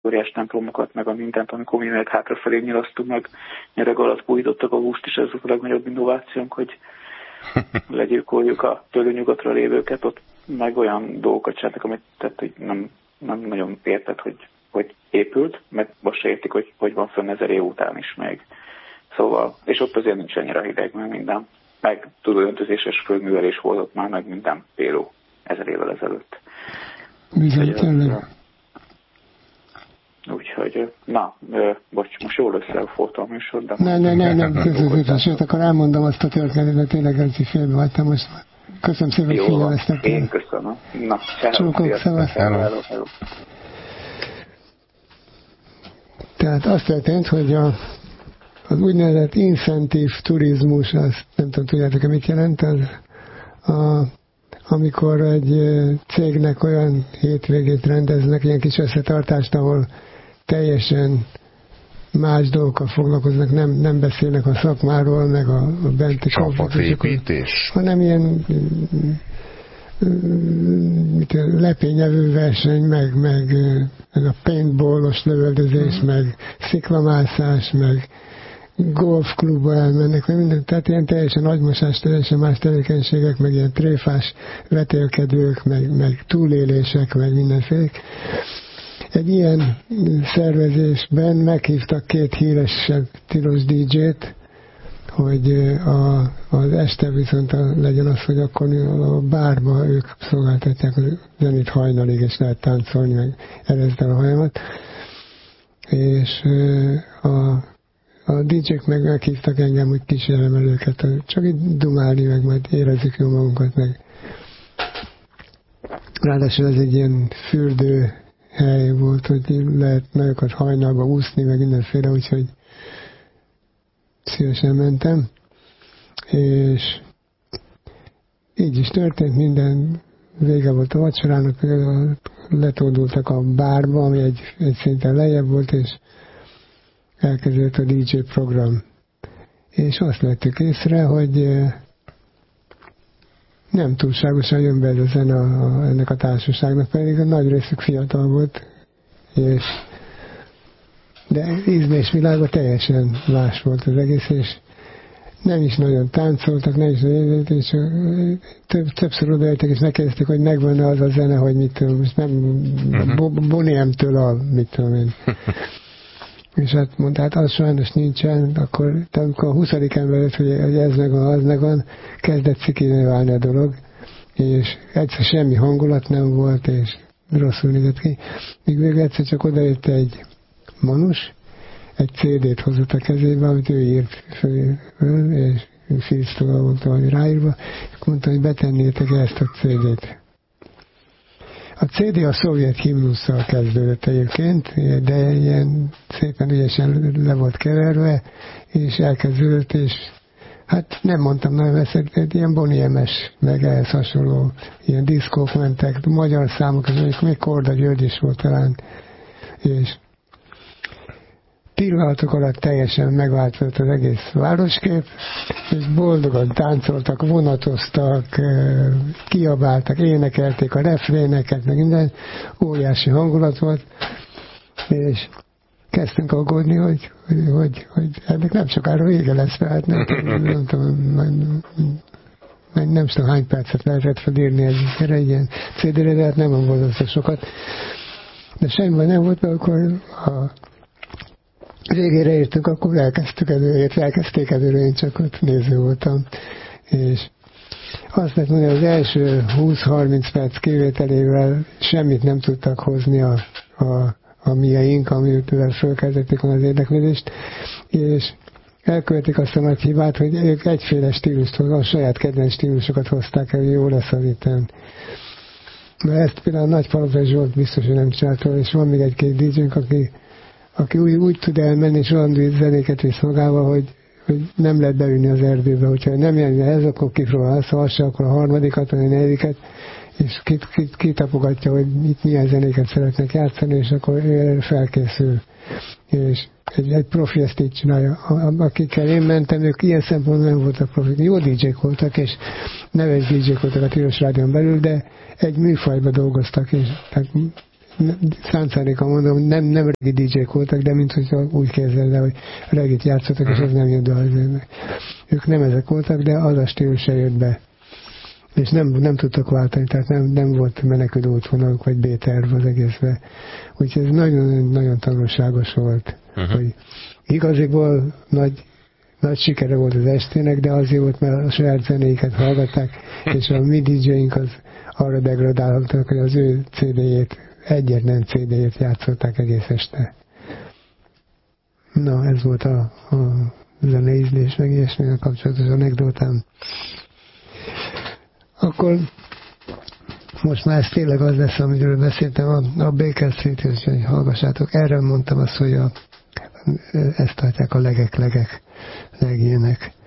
óriás templomokat, meg a mindent, amikor mi meg hátrafelé nyilasztunk, meg nyereg alatt bújítottak a húst, és ez a legnagyobb innovációnk, hogy legyilkoljuk a tőlünk nyugatra lévőket, ott meg olyan dolgokat csináltak, amit tehát, hogy nem nagyon érted, hogy épült, meg most se értik, hogy van fönn 1000 év után is még. Szóval, és ott azért nincs annyira hideg, meg minden. Meg tudóöntözéses földművelés volt ott már, meg minden péló 1000 évvel ezelőtt. Bizony, tényleg. Úgyhogy, bocs, most jól összefogtam a műsor, de... Nem, köszönöm, sőt, akkor elmondom azt a történetet, tényleg ezt is félbehagytam most. Köszönöm szépen, hogy figyelmeztek. Én köszönöm. Na, csókok, szevasz. Tehát azt történt, hogy az úgynevezett incentív turizmus, azt nem tudom, tudjátok-e mit jelent, amikor egy cégnek olyan hétvégét rendeznek, ilyen kis összetartást, ahol teljesen más dolgokkal foglalkoznak, nem beszélnek a szakmáról, meg a benti csapatépítés, hanem ilyen lepényevő verseny, meg a paintballos lövöldözés, meg sziklamászás, meg golfklubba elmennek, meg minden, tehát ilyen teljesen agymosás, teljesen más tevékenységek, meg ilyen tréfás vetélkedők, meg túlélések, meg mindenféle. Egy ilyen szervezésben meghívtak 2 híresebb tilos DJ-t, hogy az este viszont legyen az, hogy akkor a bárba ők szolgáltatják a zenét hajnalig, és lehet táncolni, meg erezd el a hajamat. És a DJ-k meg meghívtak engem, hogy kísérjem el őket, csak itt dumálni, meg majd érezzük jó magunkat, meg. Ráadásul ez egy ilyen fürdő hely volt, hogy lehet nagyokat hajnalba úszni, meg mindenféle, úgyhogy szívesen mentem. És így is történt, minden vége volt a vacsorának, letódultak a bárba, ami egy szinten lejjebb volt, és elkezdődött a DJ program. És azt vettük észre, hogy nem túlságosan jön be ez a zene ennek a társaságnak, pedig a nagy részük fiatal volt, de ízlésvilágban teljesen más volt az egész, és nem is nagyon táncoltak, nem is nagyon, és többször odaértek, és megkérdezték, hogy megvan-e az a zene, hogy mit tudom, most nem Bonnie M-től mit tudom én. És hát mondta, hát az sajnos nincsen, akkor amikor a 20. ember, hogy ez megvan, az megvan, kezdett cikiné válni a dolog, és egyszer semmi hangulat nem volt, és rosszul nézett ki. Míg végül egyszer csak odajött egy manus, egy CD-t hozott a kezébe, amit ő írt föl, és Filisztóval volt valami ráírva, és mondta, hogy betennétek ezt a CD-t. A CD a szovjet himnusszal kezdődött egyébként, de ilyen szépen ügyesen le volt keverve, és elkezdődött, és hát nem mondtam nagyon veszett, ilyen Bonnie M-es, meg ehhez hasonló ilyen diszkók mentek, magyar számok, és még Korda György is volt talán, és pillanatok alatt teljesen megváltozott az egész városkép, és boldogan táncoltak, vonatoztak, kiabáltak, énekelték a refréneket, meg minden, óriási hangulat volt, és kezdtünk aggódni, hogy ennek nem sokára vége lesz, mert nem tudom hány percet lehetett felírni egy ilyen CD-re, de hát nem volt az sokat. De semmi nem volt, mert akkor a végére értünk, akkor elkezdték előre, én csak ott néző voltam. És azt lehet mondani, az első 20-30 perc kivételével semmit nem tudtak hozni a mieink, amivel fölkeltették az érdeklődést, és elkövetik azt a nagy hibát, hogy ők egyféle stílust, a saját kedvenc stílusokat hozták el, hogy jó lesz az itten. Mert ezt például Nagy Palota Zsolt biztos, hogy nem csinálta, és van még egy-két DJ-nk, aki úgy tud elmenni, és olyan zenéket visz magával, hogy nem lehet beülni az erdőbe, hogyha nem jön ez, akkor kipróbálsz, ha se, akkor a harmadikat, vagy a negyediket, és kitapogatja, hogy itt milyen zenéket szeretnek játszani, és akkor ő felkészül. És egy profi ezt így csinálja. Akikkel én mentem, ők ilyen szempontból nem voltak profik. Jó DJ-k voltak, és neves DJ-k voltak a Tilos Rádión belül, de egy műfajban dolgoztak, és tehát szándéka mondom, nem regi DJ-k voltak, de mint hogyha úgy képzeld el, hogy regit játszottak, és az nem jött be az őnek. Ők nem ezek voltak, de az a stílus se jött be. És nem tudtak váltani, tehát nem volt menekülő útvonaluk, vagy B-terv az egészben. Úgyhogy ez nagyon tanulságos volt, hogy igaziból nagy sikere volt az estének, de azért volt, mert a saját zenéiket hallgatták, és a mi DJ-ink az arra degradálhattak, hogy az ő CD-jét, egyetlen CD-jét játszották egész este. Na, ez volt a zenei ízlés, meg ilyesmivel kapcsolatos anekdotám. Akkor most már ez tényleg az lesz, amiről beszéltem, a Baker Street, hogy hallgassátok. Erre mondtam azt, hogy ezt tartják a legek, legének.